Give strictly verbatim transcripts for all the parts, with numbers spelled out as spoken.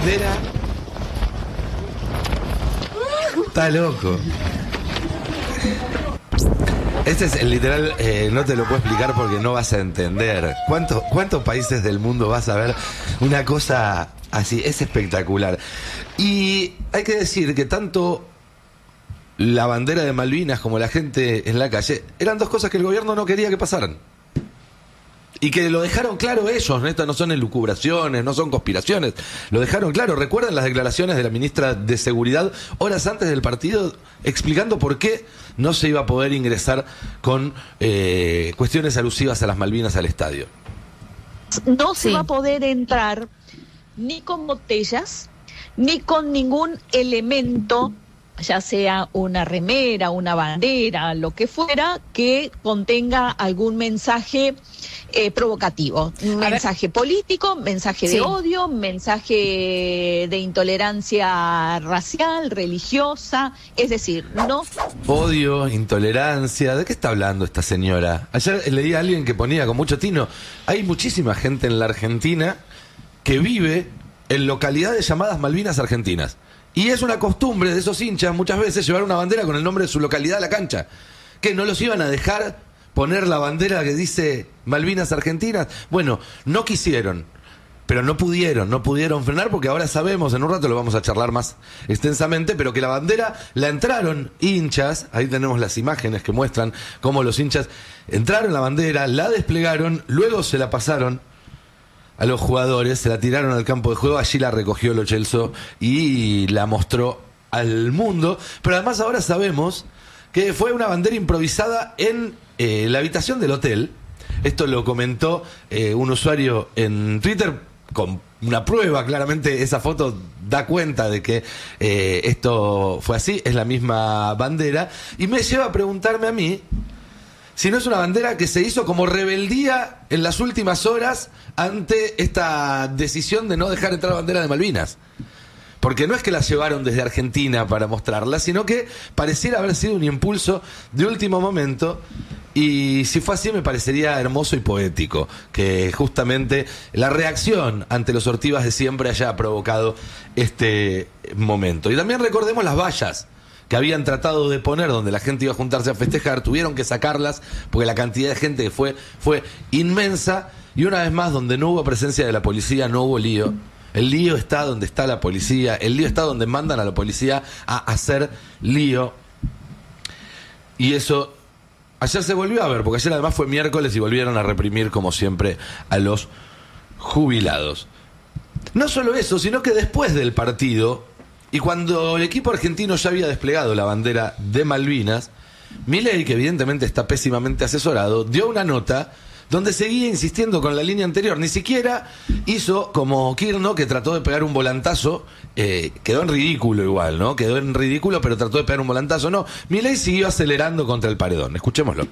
bandera. Está loco. Este es el literal, eh, no te lo puedo explicar porque no vas a entender. ¿Cuántos, cuántos países del mundo vas a ver una cosa así? Es espectacular. Y hay que decir que tanto la bandera de Malvinas como la gente en la calle eran dos cosas que el gobierno no quería que pasaran. Y que lo dejaron claro ellos, ¿no? Estas no son elucubraciones, no son conspiraciones. Lo dejaron claro. ¿Recuerdan las declaraciones de la ministra de Seguridad horas antes del partido explicando por qué no se iba a poder ingresar con eh, cuestiones alusivas a las Malvinas al estadio? No se Sí. va a poder entrar ni con botellas, ni con ningún elemento, ya sea una remera, una bandera, lo que fuera, que contenga algún mensaje eh, provocativo. Un A mensaje ver. político, mensaje Sí. de odio, mensaje de intolerancia racial, religiosa, es decir, no. Odio, intolerancia. ¿De qué está hablando esta señora? Ayer leí a alguien que ponía con mucho tino. Hay muchísima gente en la Argentina que vive en localidades llamadas Malvinas Argentinas. Y es una costumbre de esos hinchas muchas veces llevar una bandera con el nombre de su localidad a la cancha. ¿Que no los iban a dejar poner la bandera que dice Malvinas Argentinas? Bueno, no quisieron, pero no pudieron, no pudieron frenar porque ahora sabemos, en un rato lo vamos a charlar más extensamente, pero que la bandera la entraron hinchas, ahí tenemos las imágenes que muestran cómo los hinchas entraron la bandera, la desplegaron, luego se la pasaron a los jugadores, se la tiraron al campo de juego, allí la recogió Lo Celso y la mostró al mundo, pero además ahora sabemos que fue una bandera improvisada en eh, la habitación del hotel. Esto lo comentó eh, un usuario en Twitter con una prueba, claramente esa foto da cuenta de que eh, esto fue así, es la misma bandera, y me lleva a preguntarme a mí si no es una bandera que se hizo como rebeldía en las últimas horas ante esta decisión de no dejar entrar la bandera de Malvinas. Porque no es que la llevaron desde Argentina para mostrarla, sino que pareciera haber sido un impulso de último momento. Y si fue así, me parecería hermoso y poético que justamente la reacción ante los Ortivas de siempre haya provocado este momento. Y también recordemos las vallas que habían tratado de poner donde la gente iba a juntarse a festejar, tuvieron que sacarlas porque la cantidad de gente que fue fue inmensa, y una vez más donde no hubo presencia de la policía no hubo lío. El lío está donde está la policía, el lío está donde mandan a la policía a hacer lío, y eso ayer se volvió a ver, porque ayer además fue miércoles y volvieron a reprimir como siempre a los jubilados. No solo eso, sino que después del partido, y cuando el equipo argentino ya había desplegado la bandera de Malvinas, Milei, que evidentemente está pésimamente asesorado, dio una nota donde seguía insistiendo con la línea anterior. Ni siquiera hizo como Kirchner, que trató de pegar un volantazo, eh, quedó en ridículo igual, ¿no? Quedó en ridículo, pero trató de pegar un volantazo. No, Milei siguió acelerando contra el paredón. Escuchémoslo.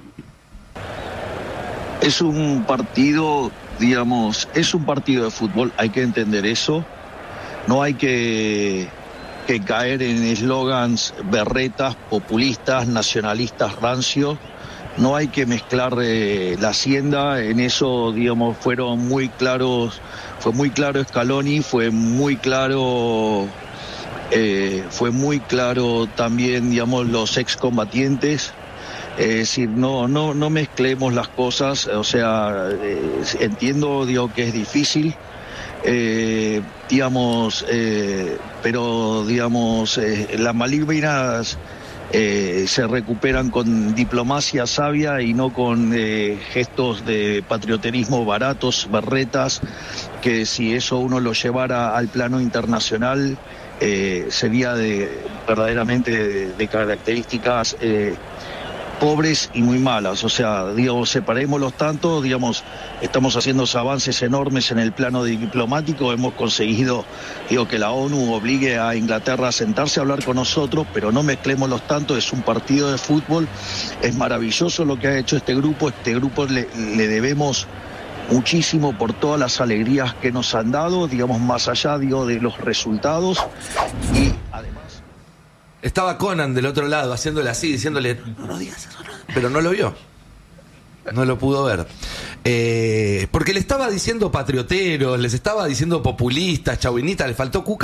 Es un partido, digamos, es un partido de fútbol, hay que entender eso. No hay que... que caer en eslogans berretas, populistas, nacionalistas, rancios. No hay que mezclar eh, la hacienda, en eso, digamos, fueron muy claros, fue muy claro Scaloni, fue muy claro, eh, fue muy claro también, digamos, los excombatientes. Es decir, no, no, no mezclemos las cosas, o sea, eh, entiendo, digo, que es difícil. Eh, digamos, eh, pero digamos, eh, las Malvinas eh, se recuperan con diplomacia sabia y no con eh, gestos de patrioterismo baratos, berretas, que si eso uno lo llevara al plano internacional eh, sería de verdaderamente de, de características eh, pobres y muy malas. O sea, digamos, separémoslos tanto, digamos, estamos haciendo avances enormes en el plano diplomático, hemos conseguido, digo, que la ONU obligue a Inglaterra a sentarse a hablar con nosotros, pero no mezclémoslos tanto, es un partido de fútbol, es maravilloso lo que ha hecho este grupo, este grupo le, le debemos muchísimo por todas las alegrías que nos han dado, digamos, más allá, digo, de los resultados, y además... Estaba Conan del otro lado haciéndole así, diciéndole, no, no digas eso, no. Pero no lo vio. No lo pudo ver. Eh, porque le estaba diciendo patrioteros, les estaba diciendo populistas, chauvinistas, le faltó cuca.